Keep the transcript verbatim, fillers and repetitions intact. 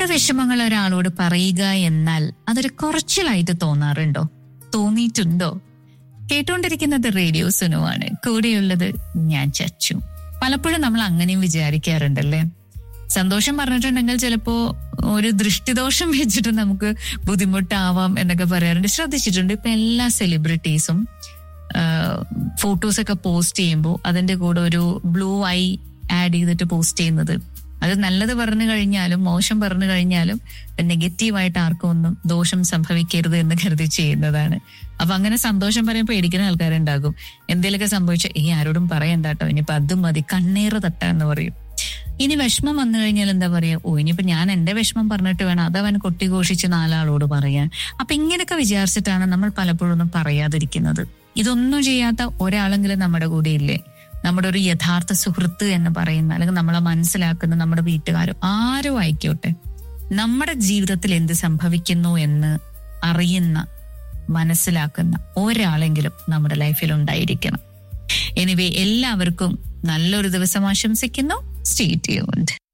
നമ്മുടെ വിഷമങ്ങൾ ഒരാളോട് പറയുക എന്നാൽ അതൊരു കുറച്ചിലായിട്ട് തോന്നാറുണ്ടോ? തോന്നിയിട്ടുണ്ടോ? കേട്ടുകൊണ്ടിരിക്കുന്നത് റേഡിയോ സുനുവാണ്. കൂടെയുള്ളത് ഞാൻ ചച്ചു. പലപ്പോഴും നമ്മൾ അങ്ങനെയും വിചാരിക്കാറുണ്ടല്ലേ. സന്തോഷം പറഞ്ഞിട്ടുണ്ടെങ്കിൽ ചിലപ്പോ ഒരു ദൃഷ്ടിദോഷം വെച്ചിട്ട് നമുക്ക് ബുദ്ധിമുട്ടാവാം എന്നൊക്കെ പറയാറുണ്ട്. ശ്രദ്ധിച്ചിട്ടുണ്ട്, ഇപ്പൊ എല്ലാ സെലിബ്രിറ്റീസും ഫോട്ടോസൊക്കെ പോസ്റ്റ് ചെയ്യുമ്പോൾ അതിന്റെ കൂടെ ഒരു ബ്ലൂ ഐ ആഡ് ചെയ്തിട്ട് പോസ്റ്റ് ചെയ്യുന്നത്. അത് നല്ലത് പറഞ്ഞു കഴിഞ്ഞാലും മോശം പറഞ്ഞു കഴിഞ്ഞാലും നെഗറ്റീവായിട്ട് ആർക്കും ഒന്നും ദോഷം സംഭവിക്കരുത് എന്ന് കരുതി ചെയ്യുന്നതാണ്. അപ്പൊ അങ്ങനെ സന്തോഷം പറയുമ്പോൾ പേടിക്കുന്ന ആൾക്കാരുണ്ടാകും. എന്തെങ്കിലുമൊക്കെ സംഭവിച്ചാൽ ഈ ആരോടും പറയണ്ട കേട്ടോ, ഇനിയിപ്പൊ അതും മതി, കണ്ണീറ് തട്ടാന്ന് പറയും. ഇനി വിഷമം വന്നു കഴിഞ്ഞാൽ എന്താ പറയാ, ഓ ഇനിയിപ്പോ ഞാൻ എന്റെ വിഷമം പറഞ്ഞിട്ട് വേണം അതവൻ കൊട്ടിഘോഷിച്ച് നാലാളോട് പറയാൻ. അപ്പൊ ഇങ്ങനെയൊക്കെ വിചാരിച്ചിട്ടാണ് നമ്മൾ പലപ്പോഴും ഒന്നും പറയാതിരിക്കുന്നത്. ഇതൊന്നും ചെയ്യാത്ത ഒരാളെങ്കിലും നമ്മുടെ കൂടെ ഇല്ലേ? നമ്മുടെ ഒരു യഥാർത്ഥ സുഹൃത്ത് എന്ന് പറയുന്ന, അല്ലെങ്കിൽ നമ്മളെ മനസ്സിലാക്കുന്ന നമ്മുടെ വീട്ടുകാരും ആരും ആയിക്കോട്ടെ, നമ്മുടെ ജീവിതത്തിൽ എന്ത് സംഭവിക്കുന്നു എന്ന് അറിയുന്ന മനസ്സിലാക്കുന്ന ഒരാളെങ്കിലും നമ്മുടെ ലൈഫിൽ ഉണ്ടായിരിക്കണം. എനിവേ, എല്ലാവർക്കും നല്ലൊരു ദിവസം ആശംസിക്കുന്നു. Stay tuned.